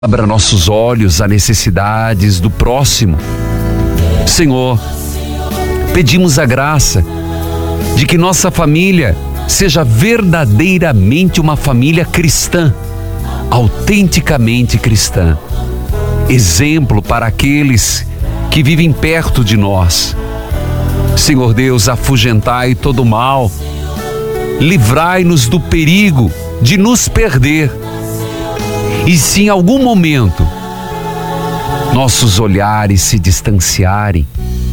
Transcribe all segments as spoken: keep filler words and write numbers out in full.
Abra nossos olhos a necessidades do próximo. Senhor, pedimos a graça de que nossa família seja verdadeiramente uma família cristã, autenticamente cristã. Exemplo para aqueles que vivem perto de nós. Senhor Deus, afugentai todo o mal, livrai-nos do perigo de nos perder. E se em algum momento nossos olhares se distanciarem,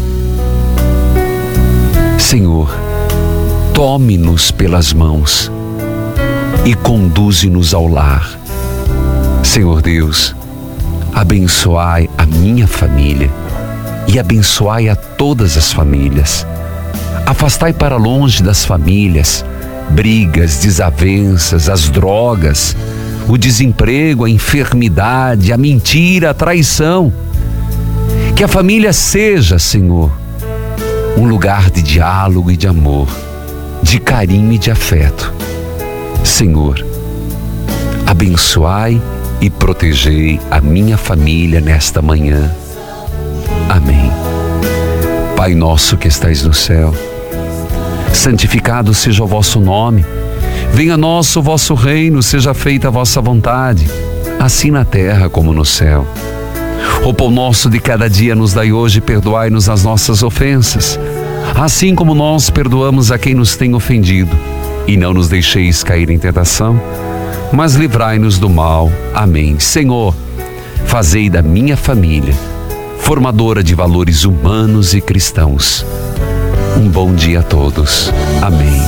Senhor, tome-nos pelas mãos e conduze-nos ao lar. Senhor Deus, abençoai a minha família e abençoai a todas as famílias. Afastai para longe das famílias brigas, desavenças, as drogas, o desemprego, a enfermidade, a mentira, a traição. Que a família seja, Senhor, um lugar de diálogo e de amor, de carinho e de afeto. Senhor, abençoai e protegei a minha família nesta manhã. Amém. Pai nosso que estais no céu, santificado seja o vosso nome. Venha a nós o vosso reino, seja feita a vossa vontade, assim na terra como no céu. O pão nosso de cada dia nos dai hoje, perdoai-nos as nossas ofensas, assim como nós perdoamos a quem nos tem ofendido. E não nos deixeis cair em tentação, mas livrai-nos do mal. Amém. Senhor, fazei da minha família formadora de valores humanos e cristãos. Um bom dia a todos. Amém.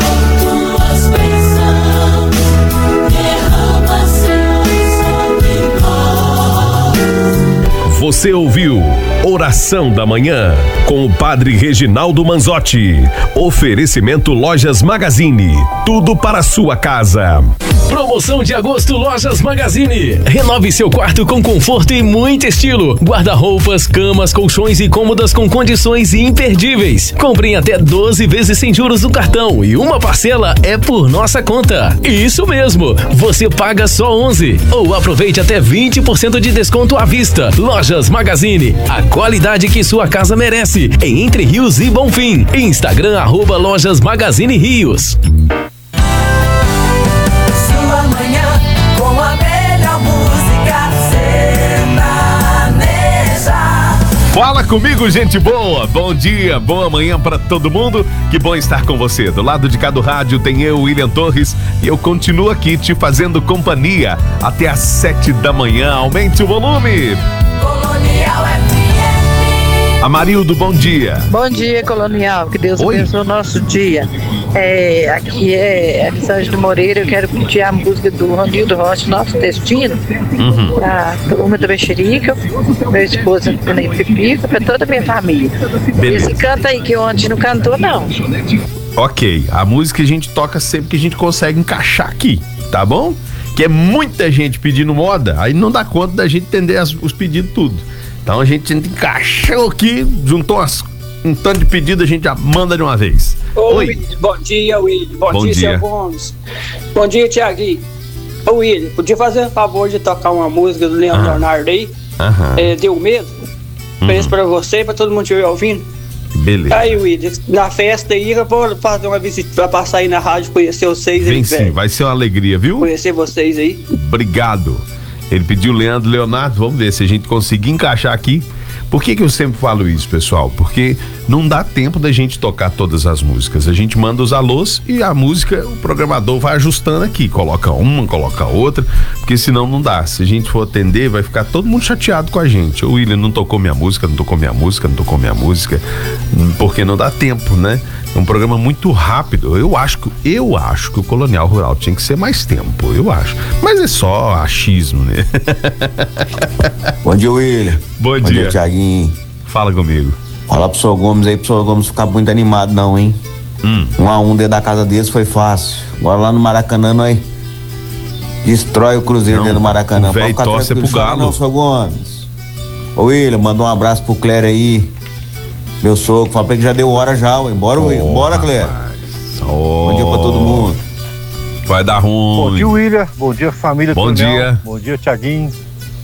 Você ouviu Oração da Manhã com o Padre Reginaldo Manzotti. Oferecimento Lojas Magazine. Tudo para a sua casa. Promoção de agosto Lojas Magazine. Renove seu quarto com conforto e muito estilo. Guarda-roupas, camas, colchões e cômodas com condições imperdíveis. Comprem até doze vezes sem juros no cartão e uma parcela é por nossa conta. Isso mesmo, você paga só onze ou aproveite até vinte por cento de desconto à vista. Lojas Magazine, a qualidade que sua casa merece, em Entre Rios e Bonfim. Instagram arroba Lojas Magazine Rios. Fala comigo, gente boa! Bom dia, boa manhã para todo mundo. Que bom estar com você. Do lado de cá do rádio tem eu, William Torres, e eu continuo aqui te fazendo companhia até às sete da manhã. Aumente o volume. Colonial F M. Amarildo, bom dia. Bom dia, Colonial. Que Deus Oi. abençoe o nosso dia. É, aqui é Elisângela de Moreira. Eu quero pedir a música do Ronildo Rocha, Nosso Destino, Uhum. a turma da Mexerica, meu esposo Ney Pipica, para toda a minha família. Beleza. Esse canta aí que ontem não cantou, não. Ok, a música a gente toca sempre que a gente consegue encaixar aqui, tá bom? Que é muita gente pedindo moda, aí não dá conta da gente entender as, os pedidos tudo. Então a gente encaixou aqui, juntou umas, um tanto de pedido, a gente já manda de uma vez. Ô, Oi. Willi, bom dia, Willi. Bom, Bom dia, dia. seu Gomes. Bom dia, Tiaguinho. Ô, Willi, podia fazer um favor de tocar uma música do Leandro Ah. Leonardo aí? Aham. É, Deu Medo? Uhum. Penso pra você e pra todo mundo estiver ouvindo. Beleza. Aí, Willi, na festa aí, eu vou fazer uma visita pra passar aí na rádio, conhecer vocês aí, Vem sim, velho. vai ser uma alegria, viu? Conhecer vocês aí. Obrigado. Ele pediu Leandro Leonardo, vamos ver se a gente conseguir encaixar aqui. Por que que eu sempre falo isso, pessoal? Porque não dá tempo da gente tocar todas as músicas. A gente manda os alôs e a música, o programador vai ajustando aqui. Coloca uma, coloca outra, porque senão não dá. Se a gente for atender, vai ficar todo mundo chateado com a gente. O William não tocou minha música, não tocou minha música, não tocou minha música, porque não dá tempo, né? É um programa muito rápido. Eu acho que, eu acho que o Colonial Rural tinha que ser mais tempo, eu acho. Mas é só achismo, né? Bom dia, William. Bom Bom dia. dia, Tiaguinho. Fala comigo. Fala pro senhor Gomes aí, pro senhor Gomes ficar muito animado não, hein? Hum. Um a um dentro da casa deles foi fácil. Agora lá no Maracanã, nós destrói o Cruzeiro Não, dentro do Maracanã. o véi Pode ficar torce tranquilo, pro Galo. Não, senhor Gomes. Ô, William, manda um abraço pro Clério aí. Meu sogro, fala pra ele que já deu hora já, ué. Bora, William. Oh, Bora, Clério. Oh. Bom dia pra todo mundo. Vai dar ruim. Bom dia, William. Bom dia, família. Bom Coronel. dia. Bom dia, Tiaguinho.